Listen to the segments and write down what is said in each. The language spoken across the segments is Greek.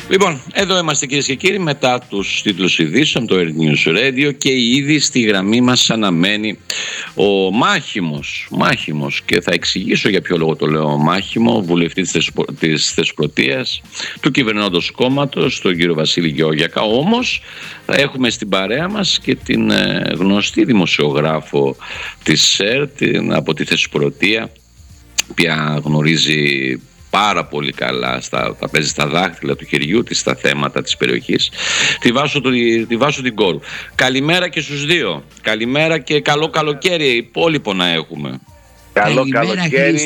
Λοιπόν, εδώ είμαστε κυρίες και κύριοι μετά τους τίτλους ειδήσεων από το Earth News Radio και ήδη στη γραμμή μας αναμένει ο Μάχημος και θα εξηγήσω για ποιο λόγο το λέω Μάχημο, βουλευτή της Θεσπρωτείας, του κυβερνώντος κόμματος, τον κύριο Βασίλη Γεώργιακα. Όμως θα έχουμε στην παρέα μας και την γνωστή δημοσιογράφο της ΣΕΡΤ από τη Θεσπρωτεία, οποία γνωρίζει πάρα πολύ καλά, τα παίζει στα δάχτυλα του χεριού της στα θέματα της περιοχής, τη Βάσο την Κόρου. Καλημέρα και στους δύο. Καλημέρα και καλό καλοκαίρι υπόλοιπο να έχουμε. Καλό καλοκαίρι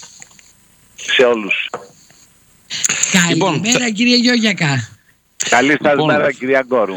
σε όλους. Καλημέρα κύριε Γεωργιακά. Καλή σας μέρα κυρία Κόρου.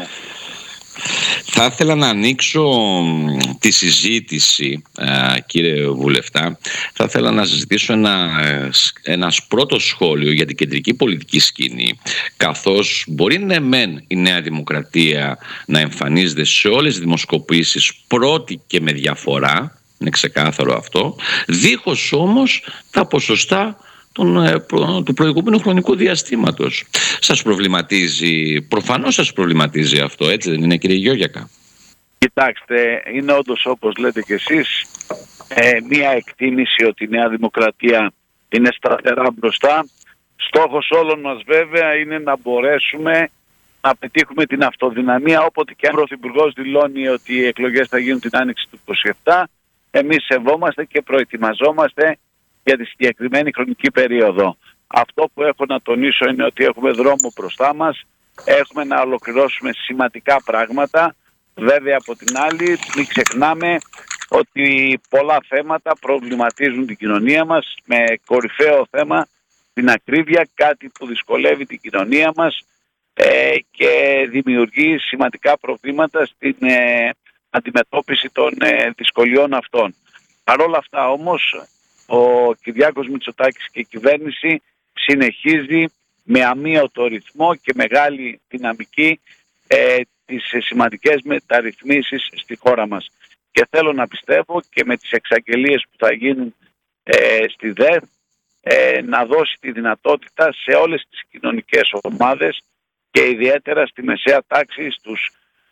Θα ήθελα να ανοίξω τη συζήτηση, κύριε Βουλευτά. Θα ήθελα να συζητήσω ένας πρώτο σχόλιο για την κεντρική πολιτική σκηνή, καθώς μπορεί η Νέα Δημοκρατία να εμφανίζεται σε όλες τις δημοσκοπήσεις πρώτη και με διαφορά, είναι ξεκάθαρο αυτό, δίχως όμως τα ποσοστά του προηγούμενου χρονικού διαστήματος. Σας προβληματίζει, προφανώς σας προβληματίζει αυτό, έτσι δεν είναι κύριε Γεώργιακα? Κοιτάξτε, είναι όντως όπως λέτε και εσείς μία εκτίμηση ότι η Νέα Δημοκρατία είναι σταθερά μπροστά. Στόχος όλων μας βέβαια είναι να μπορέσουμε να πετύχουμε την αυτοδυναμία, όποτε και αν ο Πρωθυπουργός δηλώνει ότι οι εκλογές θα γίνουν την άνοιξη του 27, εμείς σεβόμαστε και προετοιμαζόμαστε για τη συγκεκριμένη χρονική περίοδο. Αυτό που έχω να τονίσω είναι ότι έχουμε δρόμο μπροστά μας, έχουμε να ολοκληρώσουμε σημαντικά πράγματα. Βέβαια από την άλλη μην ξεχνάμε ότι πολλά θέματα προβληματίζουν την κοινωνία μας, με κορυφαίο θέμα την ακρίβεια, κάτι που δυσκολεύει την κοινωνία μας και δημιουργεί σημαντικά προβλήματα στην αντιμετώπιση των δυσκολιών αυτών. Παρ' όλα αυτά όμως ο Κυριάκος Μητσοτάκης και η κυβέρνηση συνεχίζει με αμύωτο ρυθμό και μεγάλη δυναμική τις σημαντικές μεταρρυθμίσεις στη χώρα μας. Και θέλω να πιστεύω και με τις εξαγγελίες που θα γίνουν στη ΔΕΘ να δώσει τη δυνατότητα σε όλες τις κοινωνικές ομάδες και ιδιαίτερα στη μεσαία τάξη, στους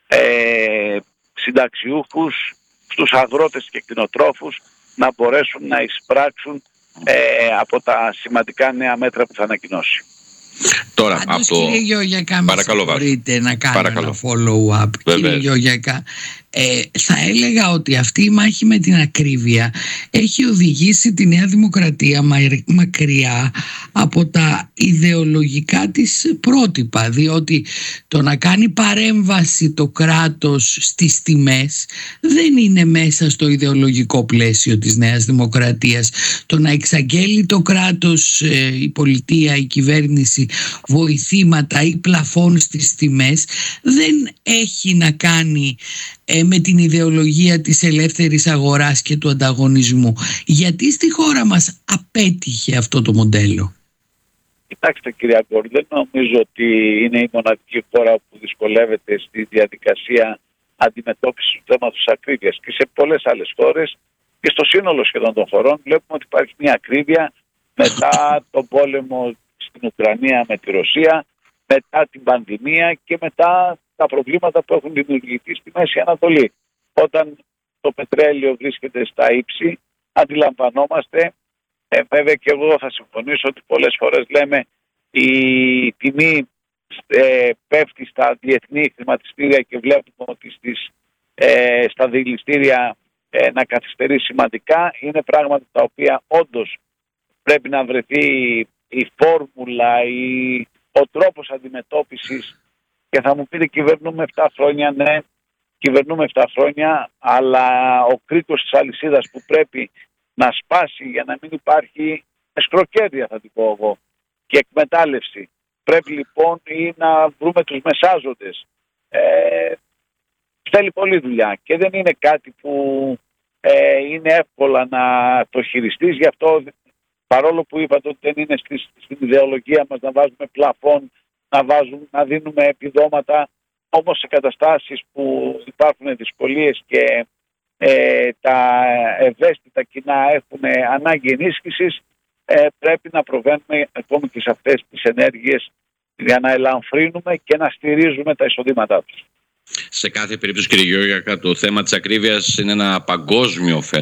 συνταξιούχους, στους αγρότες και κτηνοτρόφους να μπορέσουν να εισπράξουν από τα σημαντικά νέα μέτρα που θα ανακοινώσει. Τώρα, κύριε Γεωργιακά, μπορείτε να κάνω ένα follow-up. Κύριε Γεωργιακά, θα έλεγα ότι αυτή η μάχη με την ακρίβεια έχει οδηγήσει τη Νέα Δημοκρατία μακριά από τα ιδεολογικά της πρότυπα, διότι το να κάνει παρέμβαση το κράτος στις τιμές δεν είναι μέσα στο ιδεολογικό πλαίσιο της Νέας Δημοκρατίας. Το να εξαγγέλει το κράτος, η πολιτεία, η κυβέρνηση βοηθήματα ή πλαφών στις τιμές δεν έχει να κάνει με την ιδεολογία της ελεύθερης αγοράς και του ανταγωνισμού. Γιατί στη χώρα μας απέτυχε αυτό το μοντέλο? Κοιτάξτε κυρία Κόρη, δεν νομίζω ότι είναι η μοναδική χώρα που δυσκολεύεται στη διαδικασία αντιμετώπισης του θέματος ακρίβειας. Και σε πολλές άλλες χώρες και στο σύνολο σχεδόν των χωρών βλέπουμε ότι υπάρχει μια ακρίβεια μετά τον πόλεμο στην Ουκρανία με τη Ρωσία, μετά την πανδημία και μετά τα προβλήματα που έχουν δημιουργηθεί στη Μέση Ανατολή. Όταν το πετρέλαιο βρίσκεται στα ύψη, αντιλαμβανόμαστε, βέβαια και εγώ θα συμφωνήσω ότι πολλές φορές λέμε η τιμή πέφτει στα διεθνή χρηματιστήρια και βλέπουμε ότι στα διελιστήρια να καθυστερεί σημαντικά. Είναι πράγματα τα οποία όντως πρέπει να βρεθεί η φόρμουλα, ο τρόπος αντιμετώπισης. Και θα μου πείτε κυβερνούμε 7 χρόνια, ναι, κυβερνούμε 7 χρόνια, αλλά ο κρίκος της αλυσίδας που πρέπει να σπάσει για να μην υπάρχει σκροκέρδια, θα την πω εγώ, και εκμετάλλευση. Πρέπει λοιπόν ή να βρούμε τους μεσάζοντες. Θέλει πολλή δουλειά και δεν είναι κάτι που είναι εύκολα να το χειριστείς. Γι' αυτό, παρόλο που είπατε ότι δεν είναι στην ιδεολογία μας να βάζουμε πλαφόν, να δίνουμε επιδόματα, όμως σε καταστάσεις που υπάρχουν δυσκολίες και τα ευαίσθητα κοινά έχουν ανάγκη ενίσχυσης, πρέπει να προβαίνουμε ακόμη και σε αυτές τις ενέργειες για να ελαμφρύνουμε και να στηρίζουμε τα εισοδήματά τους. Σε κάθε περίπτωση, κύριε Γεωργιακά, το θέμα της ακρίβειας είναι ένα παγκόσμιο φαινόμενο.